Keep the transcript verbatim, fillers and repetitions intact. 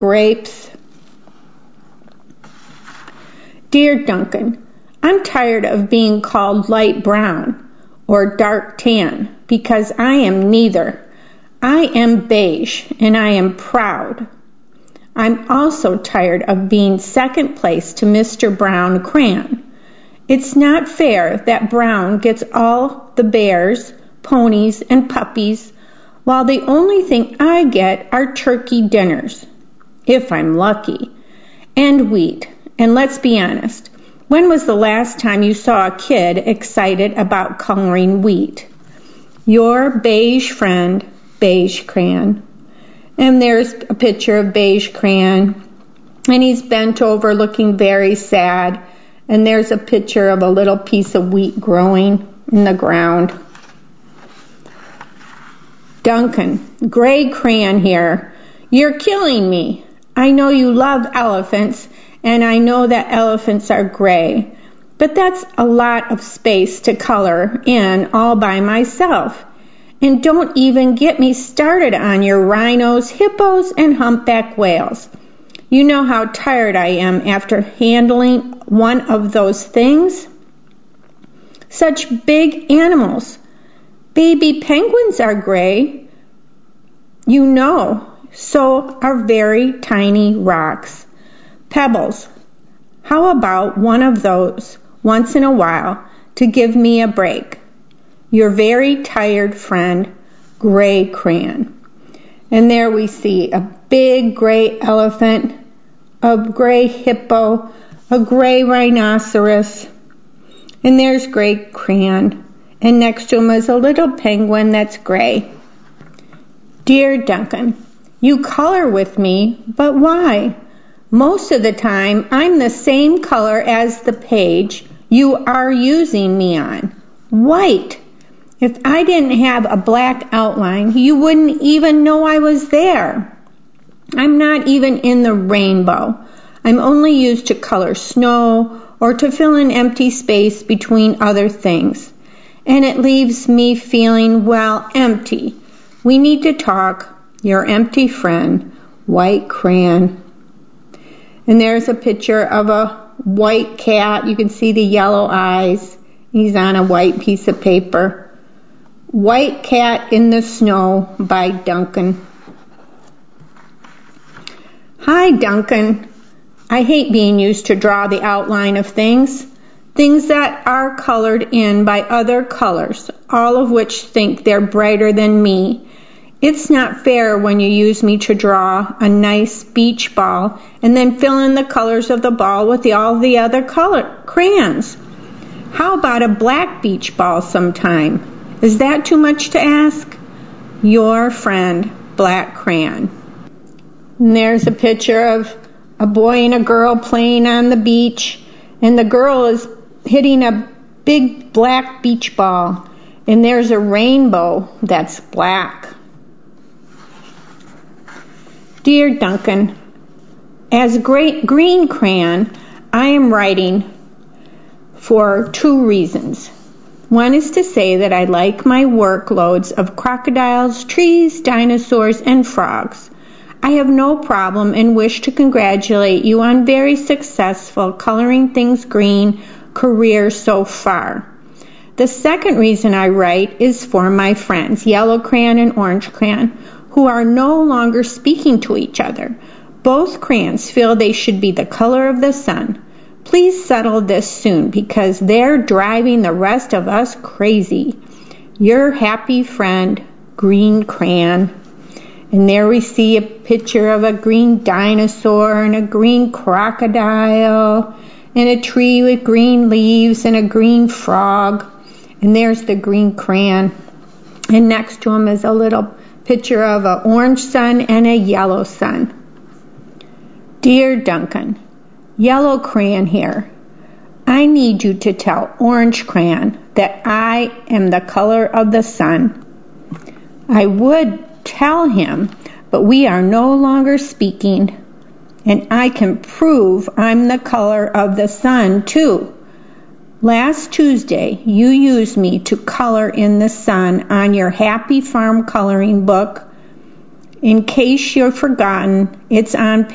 grapes. Dear Duncan, I'm tired of being called light brown or dark tan because I am neither. I am beige and I am proud. I'm also tired of being second place to Mister Brown Crayon. It's not fair that Brown gets all the bears, ponies, and puppies, while the only thing I get are turkey dinners, if I'm lucky, and wheat. And let's be honest, when was the last time you saw a kid excited about coloring wheat? Your beige friend, Beige Crayon. And there's a picture of Beige Crayon, and he's bent over looking very sad. And there's a picture of a little piece of wheat growing in the ground. Duncan, Gray Crayon here. You're killing me. I know you love elephants, and I know that elephants are gray, but that's a lot of space to color in all by myself. And don't even get me started on your rhinos, hippos, and humpback whales. You know how tired I am after handling one of those things? Such big animals. Baby penguins are gray. You know, so are very tiny rocks. Pebbles. How about one of those once in a while to give me a break? Your very tired friend, Gray Crayon. And there we see a big gray elephant, a gray hippo, a gray rhinoceros, and there's Gray Crayon. And next to him is a little penguin that's gray. Dear Duncan, you color with me, but why? Most of the time, I'm the same color as the page you are using me on. White. If I didn't have a black outline, you wouldn't even know I was there. I'm not even in the rainbow. I'm only used to color snow or to fill in empty space between other things. And it leaves me feeling, well, empty. We need to talk. Your empty friend, White Crayon. And there's a picture of a white cat. You can see the yellow eyes. He's on a white piece of paper. White Cat in the Snow by Duncan. Hi, Duncan. I hate being used to draw the outline of things. Things that are colored in by other colors, all of which think they're brighter than me. It's not fair when you use me to draw a nice beach ball and then fill in the colors of the ball with the, all the other color crayons. How about a black beach ball sometime? Is that too much to ask? Your friend, Black Crayon. And there's a picture of a boy and a girl playing on the beach, and the girl is hitting a big black beach ball, and there's a rainbow that's black. Dear Duncan, as Great Green Crayon, I am writing for two reasons. One is to say that I like my workloads of crocodiles, trees, dinosaurs, and frogs. I have no problem and wish to congratulate you on very successful coloring things green career so far. The second reason I write is for my friends, Yellow Crayon and Orange Crayon, who are no longer speaking to each other. Both crayons feel they should be the color of the sun. Please settle this soon because they're driving the rest of us crazy. Your happy friend, Green Crayon. And there we see a picture of a green dinosaur and a green crocodile and a tree with green leaves and a green frog. And there's the green crayon. And next to him is a little picture of an orange sun and a yellow sun. Dear Duncan, Yellow Crayon here. I need you to tell Orange Crayon that I am the color of the sun. I would tell him, but we are no longer speaking, and I can prove I'm the color of the sun too. Last Tuesday, you used me to color in the sun on your Happy Farm coloring book. In case you've forgotten, it's on